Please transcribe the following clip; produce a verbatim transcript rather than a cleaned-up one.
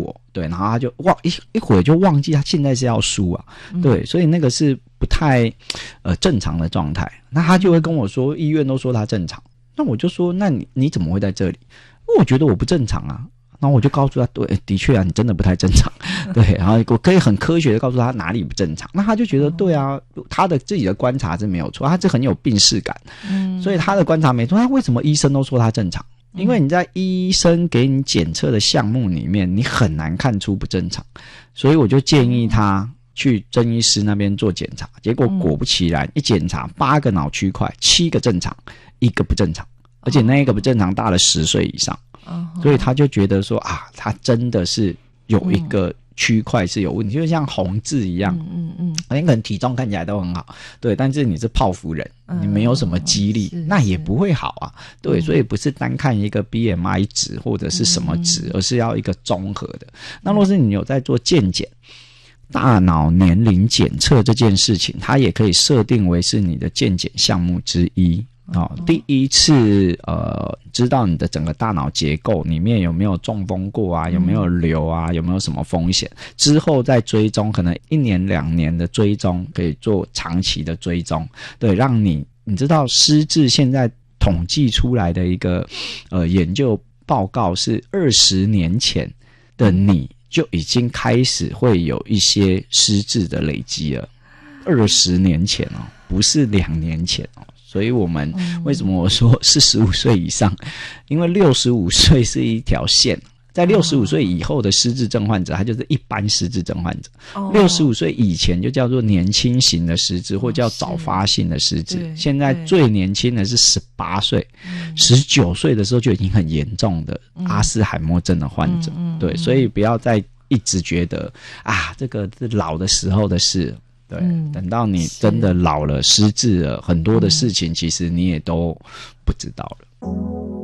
我，对，然后他就忘一一会儿就忘记他现在是要输啊，对，所以那个是不太呃正常的状态。那他就会跟我说，医院都说他正常，那我就说，那你你怎么会在这里？因为我觉得我不正常啊。然后我就告诉他，对，的确啊，你真的不太正常，对，然后我可以很科学的告诉他哪里不正常，那他就觉得对啊，他的自己的观察是没有错，他是很有病识感，嗯，所以他的观察没错。他为什么医生都说他正常？因为你在医生给你检测的项目里面，你很难看出不正常，所以我就建议他去曾医师那边做检查，结果果不其然，一检查八个脑区块，七个正常，一个不正常，而且那一个不正常大了十岁以上。所以他就觉得说啊，他真的是有一个区块是有问题，嗯、就像红字一样，嗯嗯，你可能体重看起来都很好，对，但是你是泡芙人，你没有什么肌力，嗯、那也不会好啊，对，嗯、所以不是单看一个 B M I 值或者是什么值，嗯、而是要一个综合的。那若是你有在做健检，大脑年龄检测这件事情，它也可以设定为是你的健检项目之一。哦，第一次呃，知道你的整个大脑结构里面有没有中风过啊，有没有瘤啊，有没有什么风险，之后再追踪，可能一年两年的追踪，可以做长期的追踪，对，让你你知道失智现在统计出来的一个呃研究报告是二十年前的你就已经开始会有一些失智的累积了，二十年前哦，不是两年前哦。所以我们为什么我说四十五岁以上？因为六十五岁是一条线，在六十五岁以后的失智症患者，他就是一般失智症患者。六十五岁以前就叫做年轻型的失智，或叫早发性的失智。现在最年轻的是十八岁，十九岁的时候就已经很严重的阿兹海默症的患者。对，所以不要再一直觉得啊，这个是老的时候的事。对，嗯、等到你真的老了、失智了，很多的事情其实你也都不知道了。